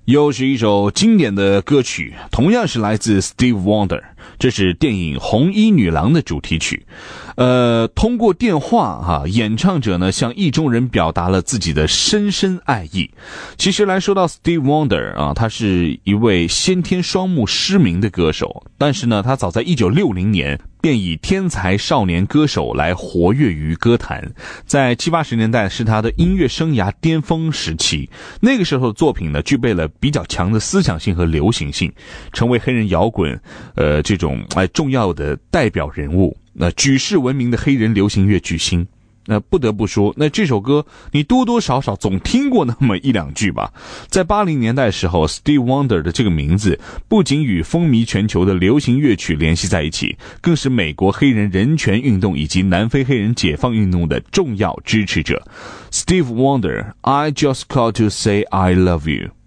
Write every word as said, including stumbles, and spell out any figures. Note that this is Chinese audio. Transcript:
又是一首经典的歌曲，同样是来自 Steve Wonder， 这是电影《红衣女郎》的主题曲。呃，通过电话哈、啊，演唱者呢向意中人表达了自己的深深爱意。其实来说到 Steve Wonder 啊，他是一位先天双目失明的歌手，但是呢，他早在一九六零年便以天才少年歌手来活跃于歌坛，在七八十年代是他的音乐生涯巅峰时期。那个时候的作品呢，具备了比较强的思想性和流行性，成为黑人摇滚呃这种哎、呃、重要的代表人物，那、呃、举世闻名的黑人流行乐巨星。那不得不说，那这首歌你多多少少总听过那么一两句吧。在八零年代的时候 Steve Wonder 的这个名字不仅与风靡全球的流行乐曲联系在一起，更是美国黑人人权运动以及南非黑人解放运动的重要支持者。 Steve Wonder, I just called to say I love you.